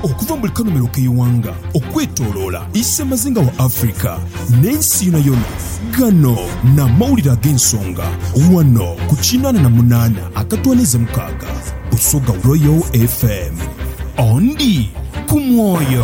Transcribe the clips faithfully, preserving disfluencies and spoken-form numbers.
okuva mu kanomero k'eiwanga okwetooloola issa mazinga wa Afrika n'ensi yonna yonna. Gano n'amawulire ag'ensonga wano ku kinaana na munaana akatwaniza mukaaga Busoga Royal F M. Ondi ku mwoyo.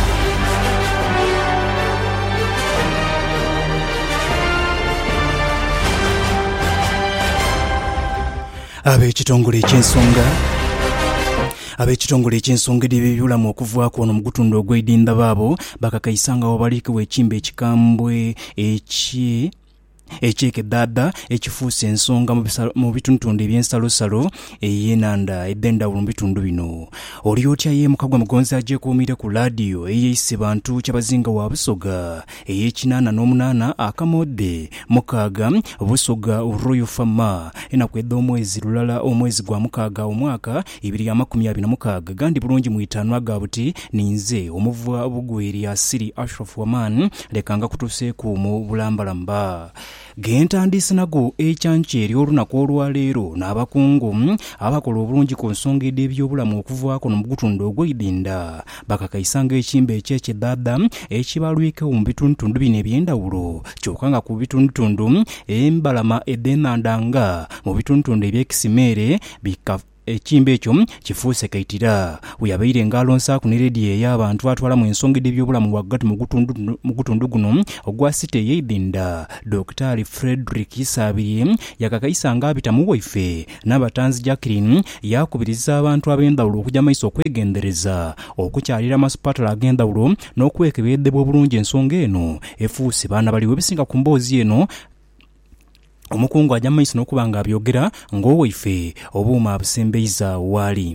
Ab'ekitongole eky'ensonga ab'ekitongole eky'ensonga eby'ebyobulamu okuvaako ono mu gutundu ogw'edinda baabo bakakayisanga wabaliikibwa ekimba ekikambwe eki ekyekeddaadda ekifuuse ensonga mu bitundutundu ebyensalosalo ey'enanda eddendawulo mu bitundu bino. Oli otya ye Mukagwa Mugonzi agyekuumire ku laadiyo eyeeyise bantu kyabazinga wa Busoga ey'ekinaana n'omunaana akamodde mukaaga Busoga Royal Farmer enaku edda omwezi lulala omwezi gwa mukaaga omwaka ibiri ya makumi abiri na mukaaga gandi bulungi mu itaano aga buti ninze omuvuwa bugweri asiri Ashraf Waman lekanga kutuseeku mu bulambalamba. Gentandise nago ekyanki ery'olunaku olwaleero n'abakungu abakola obulungi ku nsonga ed'ebyobulamu okuvaako mu gutundu ogw'edinda bakakayisanga ekimba ekyekeddaadda ekibalwikewo mu bitundutundu bino eby'endawulo kyokka nga ku bitundutundu embalama edd'enanda nga mu bitundutundu eby'ekisimeere bika ekimba ekyo kifuuse kayitira weyabaire ng'alonsa ku ne leediyo ey'abantu atwala mu ensonga ed'ebyobulamu waggati mu gutundu guno ogwa site ey'edinda Dokitaali Frederick Isabirye yakakayisa ng'abitamu waife n'abatanzi Jacqueline yakubiriza abantu ab'endawulo okujja maiso okwegendereza okukyalira amasipatala ag'endawulo n'okwekebeddebwa obulungi ensonga eno efuuse baana baliwo ebisinga ku mboozi eno. Omukungu ajja maiso n'okuba nga abyogera ng'owaife obuuma abusembeyiza waali.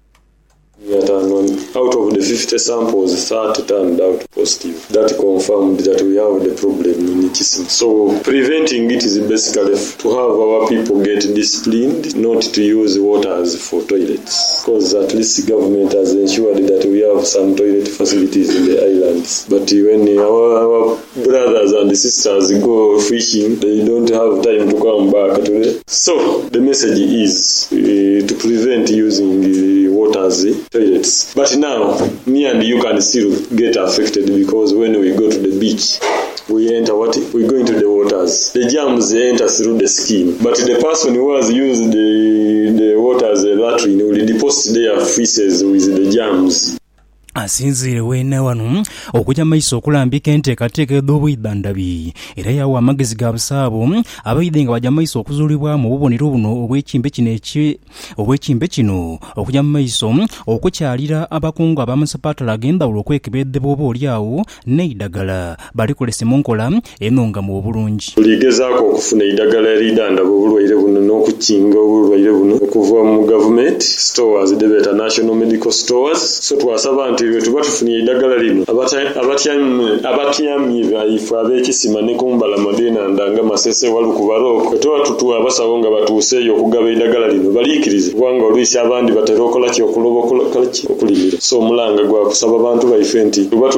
Out of the fifty samples, thirty turned out positive. That confirmed that we have the problem in Kisimu. So preventing it is basically to have our people get disciplined, not to use waters for toilets. Because at least the government has ensured that we have some toilet facilities in the islands. But when our, our brothers and sisters go fishing, they don't have time to come back to it. So the message is uh, to prevent using uh, waters, uh, toilets. But now, me and you can still get affected because when we go to the beach, we enter what? We go into the waters. The germs enter through the skin. But the person who has used the, the water as a latrine will deposit their feces with the germs. Asinzire wene wano okujja maiso okulambika enteekateeka ed'obwiddandabi era yawa amagezi ga busaabo abayidde nga bajja maiso okuzuulibwa mu bubonero buno obw'ekimbe kino eki obw'ekimbe kino okujja maiso okukyalira abakungu ab'amasipatala ag'endawulo okwekebeddebwa oba oliawo n'eddagala balikolesemu nkola ennonga mu obulungi. Tuligezaako okufuna eddagala eridandaba obulwaire buno n'okukinga obulwaire buno okuva mu government stores, the national medical stores. So twasaba nti tuba tufunye eddagala lino abatyamye baife ab'ekisima ne kumbalama d'enanda nga Masese Walukubaroko tuba tutuwa abasawo nga batuuseeyo okugaba eddagala lino baliikirize kubanga oluisi abandi batera okola ki okuloba okulimira. So omulanga gwa kusaba abantu baife nti tuba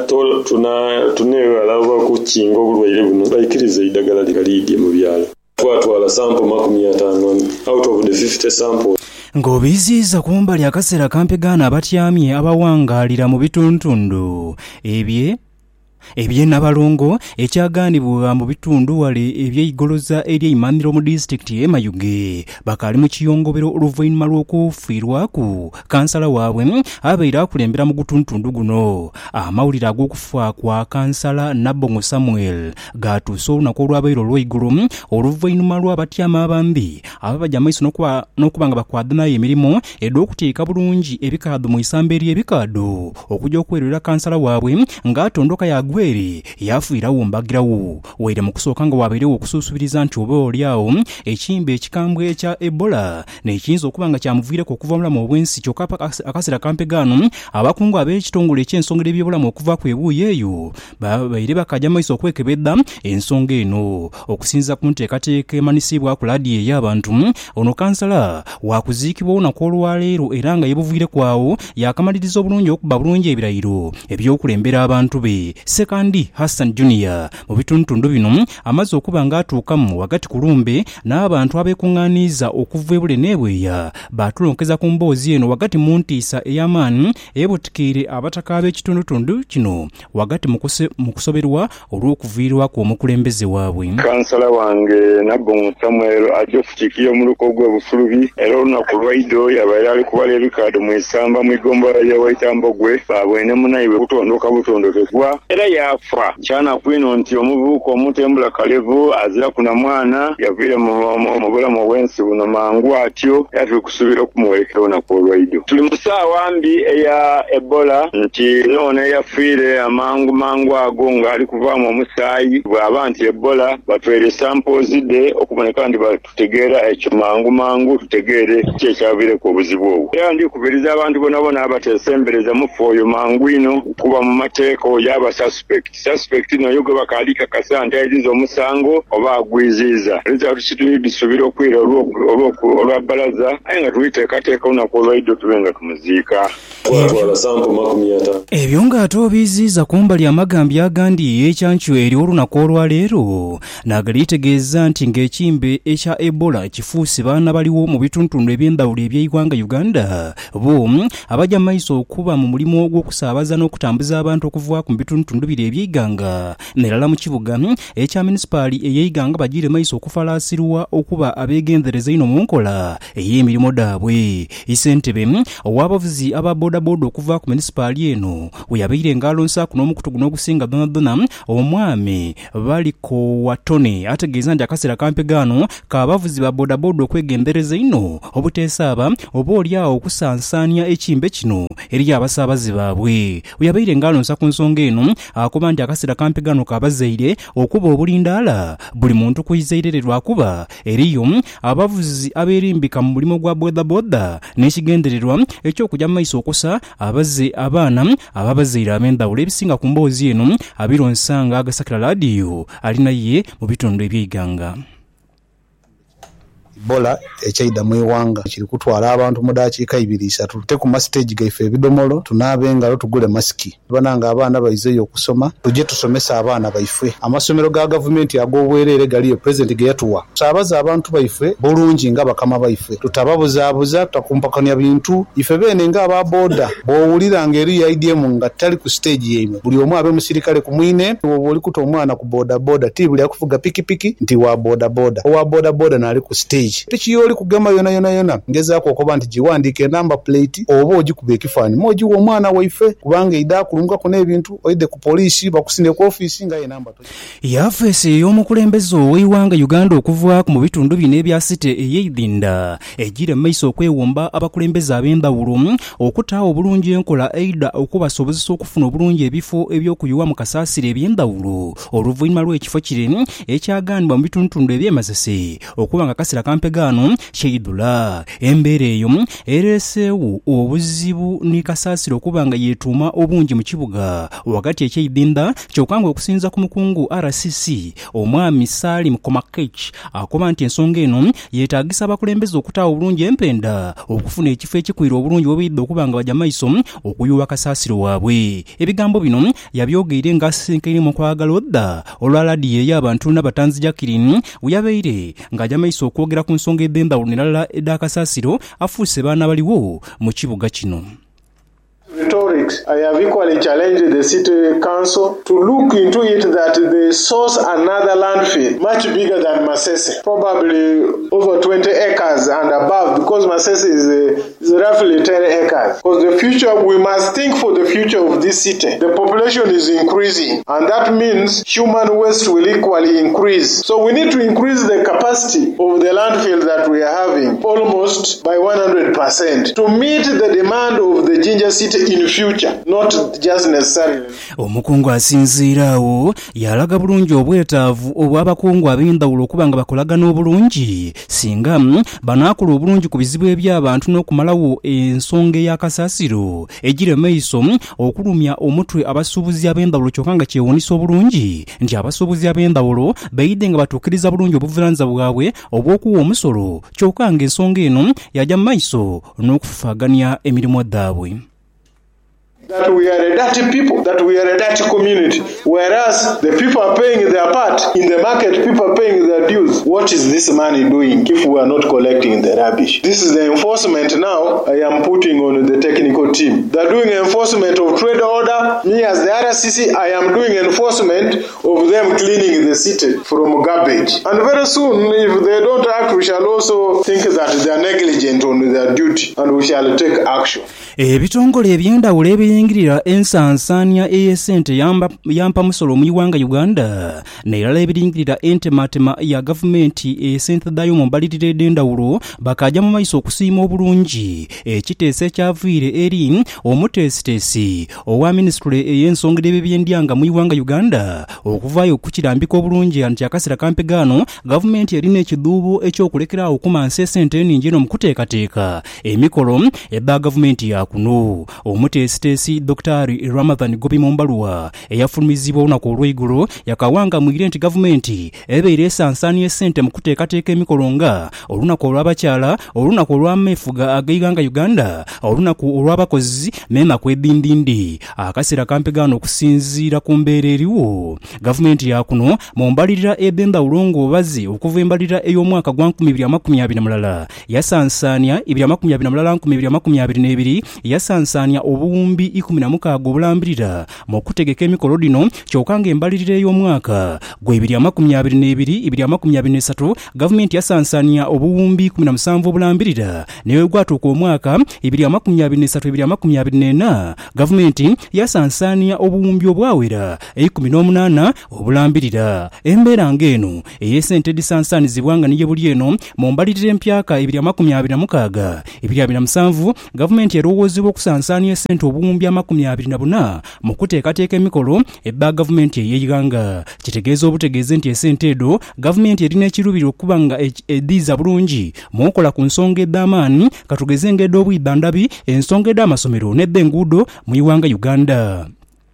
tuneewala oba okukinga obulwaire buno baikirize eddagala likalidye mu byalo. Twatwala sample makumi ataano out of the fifty samples. Ng'obiziiza kumbali akaseera kampegaana abatyamye abawangaalira mu bitundutundu ebye eby'Nabalongo ekyagaanibwa mu bitundu wale eby'eigoloza ery'Imandiro mu disitulikiti y'e Mayuge bakali mu kiyongobero oluvannyuma lw'okufiirwaku kansala waabwe abeera akulembera mu gutundutundu guno. Amawulire ag'okufa kwa kansala Nabbongo Samuel gaatuuse olunaku olwabaire olw'eigulu oluvannyuma lw'abatyama abambi ababajja maiso n'okuba nga bakwadde nayo emirimu ed'okuteeka bulungi ebikaado mu isamba ery'ebikaado okujja okwerera kansala waabwe ng'atondoka yagwe Weri yafuirawo mbagirawo were mu kusooka nga wabeerewo okusuubiriza nti oba oliawo ekimba ekikambwe ekya Ebola n'ekiyinza okuba nga kyamuviireko okuva mulamu obwensi kyokka akaseera kampegaano abakungu ab'ekitongole eky'ensonga y'ebyobulamu okuva ku ebuuyi eyo babaire bakajja maiso okwekebedda ensonga eno okusinza ku nteekateeka emanisibwa ku laadiyo ey'abantu. Ono kansala waakuziikibwa olunaku olwaleero era nga yebuviire kwawo yakamaliriza obulungi okuba bulungi ebirayiro eby'okulembera abantu be. Sekandi Hassan Junior mu bitundu bino amaze okuba ng'atuukamu wakati ku lumbe n'abantu abeekuŋŋaaniza okuva ebule n'ebweya baatulonkeza ku mboozi eno wakati mu ntiisa ey'amaanyi eyeebutikiire abataka ab'ekitundutundu kino wakati mu kusoberwa olw'okuviirwa kw'omukulembeze waabwe. Kansala wange Nabongo Samuel ajofukikiye mu luko gw'ebufulubi era olunaku lwaido yabaire ali kubala ebikaado mu isamba mu igombola ly'Owaitamboggwe babwene munaiwe kutondoka butondokezwa era yafa kyana kwino nti omuvubuka omutembula Kalevu azira kuna mwana yaviire mu bulamu obwensi buno mangu atyo era tuli kusuubira okumuwerekera olunaku olwaido. Tuli mu ssaawa mbi eya Ebola nti noona eyafiire amangu mangu ago ng'ali kuvaamu omusaayi bw'aba nti Ebola batwere samples de okuboneka ndi batutegeera ekyo mangu mangu tutegeere ki ekyaviireko obuzibu obwo. Era ndikubiriza abantu bonna bonna abateesembereza mufu oyo mangu ino kuba mu mateeka y'aba suspect. Suspect nayo gwe bakaalika kasa nti ayiziza omusango oba agwiziiza. Rizza tusitunyi disuubira okwira olwa bbalaza aye nga tubiteekateeka olunaku olwaido tube nga tumuziika. Ebyo ng'ate obiziiza kumbali amagambo agandi ekyankyo eri olunaku olwaleero naagala litegeeza nti ng'ekimbe ekya Ebola kifuuse baana baliwo mu bituntundu eby'endawulo eby'eggwanga Uganda bo abajja maiso okuba mu mulimu gw'okusaabaza n'okutambuza abantu okuva mu bituntundu biri eby'eggwanga nerala mu kibuga ekya munisipaali ey'eggwanga bagiire maiso okufalaasirwa okuba abeegendereza ino mu nkola ey'emirimu daabwe. Issentebe ow'abavuzi aba bodaboda okuva ku munisipaali eno we yabaire ng'alonsa ku n'omukutu guno ogusinga donadona omwami baliko watone ategeeza nti akaseera kampegaano k'abavuzi ba bodaboda okwegendereza ino obuteesaaba oba oliawo okusansaanya ekimbe kino eri abasaabazi baabwe. We yabaire ng'alonsa ku nsonga eno akuba nti akaseera kampegaano k'abazaire okuba obulindaala buli muntu kuyizairere lwakuba eriyo abavuzi abeerimbika mu mulimu gwa bodaboda n'ekigendererwa eky'okujja mu maiso okusa abaze abaana ababazaire ab'endawulo ebisinga ku mboozi eno abironsanga agasakira laadiyo alina ye mu bitundu eby'eggwanga. Ebola ekyaida mu ewanga kiri kutwala abantu mu dakiika ibiri isatu tute ku mastage gaife ebidomolo tunaabe engalo tugule masiki bananga abaana baizeyo okusoma tujje tusomesa abaana baife amasomero ga gavumenti ag'obwereere galiyo president ge yatuwa tusabaza abantu baife bulungi nga bakama baife tutababuzaabuza tutakumpakanya bintu ife bene nga ababoda bowulira ngeri ya I D M nga tali ku stage yemwe buli omu abe musirikale ku mwine obo oli kuta omwana ku boda boda ti buli akufuga pikipiki nti wa boda boda owa boda boda nali ku stage tekiyoli kugamba yona yona yona ngezaako okuba nti giwandiike number plate oba ogikuba ekifaani mogiwa omwana waife kubanga ida kulungako n'ebintu oyidde ku poliisi bakusinde ku ofiisi nga ye namba yafeesi ey'omukulembeze ow'eiwanga Uganda okuvaako mu bitundu bino ebya site ey'eidinda egira maiso okwewomba abakulembeze ab'endawulo okutaawo obulungi enkola eida okubasobozesa okufuna obulungi ebifo eby'okuyiwa mu kasaasiro eby'endawulo oluvannyuma lw'ekifo kire ekyagambibwa mu bitundu eby'emasese okuba nga kaseera kampegano Sheidula embeera eyo ereeseewo obuzibu ne kasaasiro okuba nga yeetuuma obungi mu kibuga wakati ekyeidinda kyokka ng'okusinza ku mukungu R C C omwami Salim Komakech akoba nti ensonga eno yeetaagisa abakulembeze okutaawo obulungi empenda okufuna ekifo ekikwira obulungi bw'obuyidde okuba nga bajja maiso okuyuwa kasaasiro waabwe. Ebigambo bino yabyogeire ng'asenkeire mu kwagala odda olwa laadiyo ey'abantu n'abatanzi Jacqueline we yabeire ng'ajja maiso okwogera ku nsonga ed'endawulo nerala ed'akasaasiro afuuse baana baliwo mu kibuga kino. Rhetorics. I have equally challenged the city council to look into it that they source another landfill much bigger than Masese, probably over twenty acres and above, because Masese is, uh, is roughly ten acres. Because the future, we must think for the future of this city. The population is increasing, and that means human waste will equally increase. So we need to increase the capacity of the landfill that we are having almost by one hundred percent to meet the demand of the Jinja city in future, not just necessarily. Omukungu asinziiraawo yalaga bulungi obwetaavu obw'abakungu ab'endawulo okuba nga bakolagana obulungi singa banaakola obulungi ku bizibu eby'abantu n'okumalawo ensonga ey'akasaasiro egira maiso okulumya omutwe abasuubuzi ab'endawulo kyokka nga kyewunisa obulungi nti abasuubuzi ab'endawulo bayidde nga batuukiriza bulungi obuvunaanyizibwa bwabwe obw'okuwa omusolo kyokka nga ensonga eno yajja maiso n'okufaaganya emirimu daabwe. that we are a dirty people, that we are a dirty community, whereas the people are paying their part. In the market, people are paying their dues. What is this money doing if we are not collecting the rubbish? This is the enforcement now I am putting on the technical team. They are doing enforcement of trade order. Me as the R C C, I am doing enforcement of them cleaning the city from garbage. And very soon, if they don't act, we shall also think that they are negligent on their duty and we shall take action. Ebitongole ebyendawulo ebiyingirira ensansanya ey'essente yampa musolo mu iwanga Uganda n'erala ebiringirira entematema ya gavumenti essente dayo mu mbalirira ed'endawulo bakajja mu maiso okusiima obulungi ekiteeso ekyaviire eri omuteesiteesi owa minisitule ey'ensonga y'ebyendyanga mu iwanga Uganda okuvaayo okukirambika obulungi anti akaseera kampegaano gavumenti erina ekiduubo ekyokulekerawo okumansa essente eningi eno mu kuteekateeka emikolo ebba gavumenti ya kuno omuteesiteesi Doctor Ramadhan Gobi Mombaluwa eyafulumizibwa olunaku olw'eigulu yakawanga mwire nti gavumenti ebeera esansanya essente mu kuteekateeka emikolo nga olunaku olw'abakyala olunaku olw'ameefuga ag'eiganga Uganda olunaku olw'abakozi mema kw'eddindindi akaseera kampegaano okusinziira ku mbeera eriwo gavumenti ya kuno mu mbalirira ed'endawulo ng'obazi okuva embalirira ey'omwaka gwa nkumi bbiri amakumi abiri na mulala yasansanya ebiri amakumi abiri na mulala nkumi bbiri amakumi abiri n'ebiri yasansanya obuwumbi ikumi na mukaaga obulambirira mu kutegeka emikolo dino kyokka ng'embalirira ey'omwaka gwe ebiri amakumi abiri n'ebiri ebiri amakumi abiri n'esatu gavumenti yasansanya obuwumbi ikumi na musanvu obulambirira naye gwatuuka omwaka ebiri amakumi abiri n'esatu ebiri amakumi abiri n'ena gavumenti yasansanya obuwumbi obwawera ikumi n'omunaana obulambirira embeera ng'eno ey'essente edisansanizibwa nga niye buli eno mu mbalirira empyaka ebiri amakumi abiri na mukaaga ebiri abiri na musanvu gavumenti erowoozebwa okusansanya essente obuwumbi amakumi abiri na buna mu kuteekateeka emikolo ebba gavumenti ey'eiganga kitegeeza obutegeeze nti essente edo gavumenti erina ekirubiro okuba nga ediiza bulungi mu nkola ku nsonga ed'amaanyi katugeze ng'edda obwibbandabi ensonga ed'amasomero n'edda enguudo mu iwanga Uganda.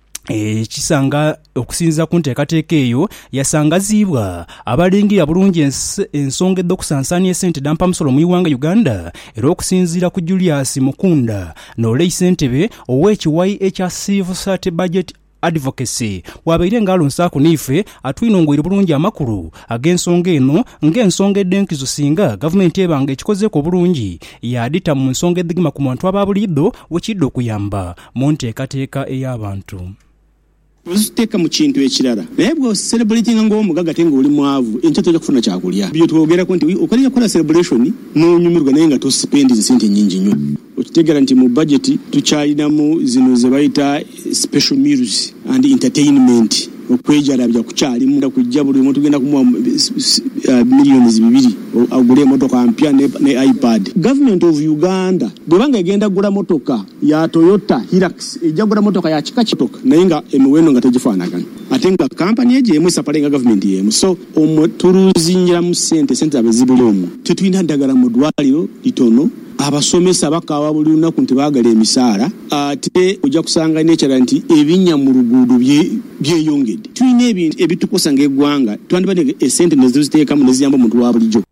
Ekisanga okusinza ku nteekateeka eyo yasangaziibwa abalingira bulungi ensonga ed'okusansanya essente dampa musolo mu iwanga Uganda era okusinziira ku Julius Mukunda n'Olei Ssentebe ow'ekiwayi ekya Civil Society Budget Advocacy wabaire ngalo nsaako nife atwinongwere bulungi amakulu ag'ensonga eno ng'ensonga eddenkizo singa gavumenti ebanga ekikozeeko bulungi yadita mu nsonga eddigima ku bantu ababuliddo wekidde okuyamba mu nteekateeka ey'abantu. Teka mu kintu ekirala naye bwe celebrating ng'omugaga tenga oli mwavu enkya tojja kufuna kyakulya byo twogerako nti okolera kola celebration n'onyumirwa naye nga tospendi sente nnyingi nnyo okitegeera nti mu budget tukyalinamu zino ze bayita special meals and entertainment okwejalabya kukyalimu nda kujja buli muntu genda kumuwa millions bibiri agule motoka mpya ne, ne iPad. Government of Uganda bwebanga egenda gula motoka ya Toyota Hilux ejja gula motoka ya kika kitoka naye nga emiwendo nga tegifaanagana ate nga kampani eje emu esapalenga government yemu so omutuluzingira mu sente sente abezibula omu tetulina ddagala mu ddwaliro litono abasomesa bakawa buli lunaku nti baagala emisaala ate ojja kusanga nekyala nti ebinnya mu luguudo byeyongedde tulina ebintu ebitukosa ng'eggwanga twandibadde esente neziziteekamu neziyamba omuntu wa bulijjo.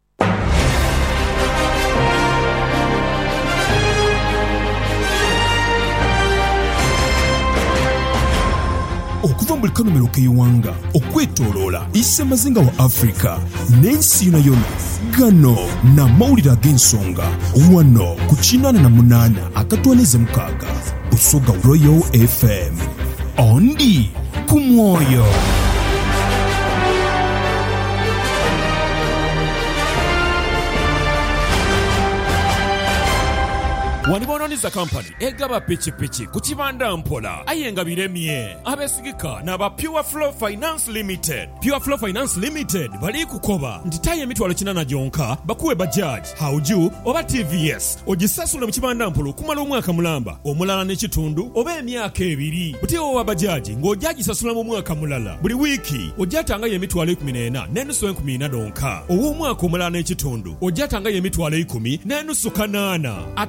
Okuva mu likanomero k'eiwanga okwetooloola isse mazinga wa Afrika n'ensi yonna yonna gano n'amawulire ag'ensonga wano ku kinaana na munaana akatwaniza mukaaga Busoga Royal F M ondi ku mwoyo. Wanibononiza company egaba pichi pichi kuchibanda mpola ayenga biremye abesigika na ba Pure Flow Finance Limited. Pure Flow Finance Limited bali kukoba nditaye mitwalo kinana jonka bakuwe bajaj hauju oba T V S ogisasula mu kibanda mpolo kumala omwaka mulamba omulala n'ekitundu oba emyaka ebiri butiwo wa bajaji ng'ojaji sasula mu mwaka mulala buli wiki ojatanga ye mitwalo ikumi n'ena n'enusu enkumi na donka owo omwaka omulala n'ekitundu ojatanga ye mitwalo ikumi n'enusu kanaana ate ow'emyaka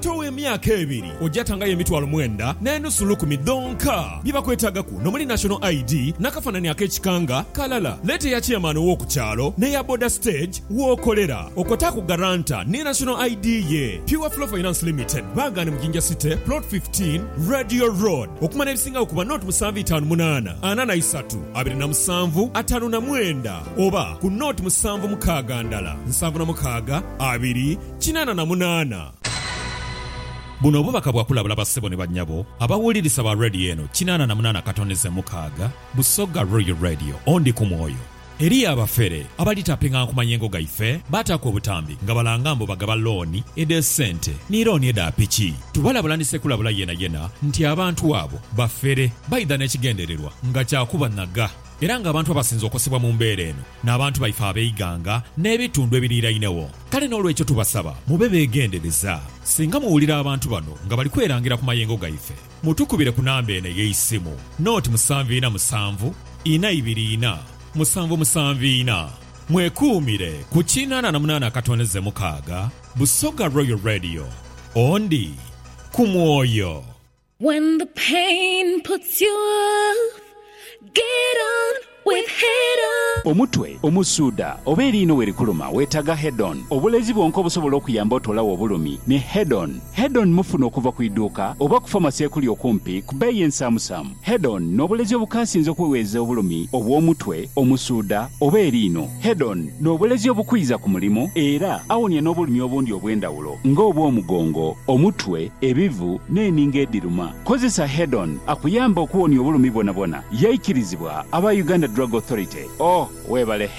n'emyaka ebiri ojja tangayo emitwalo mwenda n'enusu lukumi donka bibakwetagaku nomuli national I D n'akafaananyi ak'ekikanga kalala. Leeta ya chairman w'oku kyalo n'eya border stage w'okolera okota ku garanta ne national I D ye. Pure Flow Finance Limited baagane mu Jinja City plot fifteen Radio Road okumana ebisingawo kuba noti musanvu itaano munaana ana na isatu abiri na musanvu ataano na mwenda oba ku noti musanvu mukaaga ndala nsanvu na mukaaga abiri kinaana na munaana. Buno obubaka bwakulabula bassebo ne bannyabo abawulirisa ba radio eno kinaana na munaana katoneze mukaaga Busoga Royal Radio ondi ku mwoyo. Eri abafere abalitapinga ku manyengo gaife batako obutambi nga balanga mbo bagaba looni ede sente ni looni eda piki. Tubalabulanise kulabula yena yena nti abantu abo bafere baida n'ekigendererwa nga kyakuba naga. Era nga abantu abasinze okosebwa mu mbeera eno n'abantu baife abeeyiganga n'ebitundu ebiriirainewo. Kale n'olwekyo tubasaba mube beegendereza. Singa muwulira abantu bano nga bali kwerangira ku mayengo gaife mutukubire ku namba eno ey'eisimu noti musanvu ina musanvu ina ibiri ina musanvu musanvu ina. Mwekuumire ku kinaana na munaana katoneze mukaaga Busoga Royal Radio ondi ku mwoyo. When the pain puts you off, get on with Head On. Omutwe, omusuuda, oba eriino werikuluma weetaga Head On. Obulezi bwonka obusobola okuyamba otolawo obulumi ne Head On. Head On mufuna okuva ku idduuka oba ku famasi ekuli okumpi ku bbeeyi ensaamusaamu. Head On n'obulezi obukasinze okuweweeza obulumi obw'omutwe, omusuuda oba eriino. Head On n'obulezi obukwiza ku mulimu era awonya n'obulumi obundi obw'endawulo ng'obw'omugongo, omutwe, ebivu n'eninga ediruma. Kozesa Head On akuyamba okuwonya obulumi bwonabwona. Yayikirizibwa aba Uganda Drug Authority. Oh, webale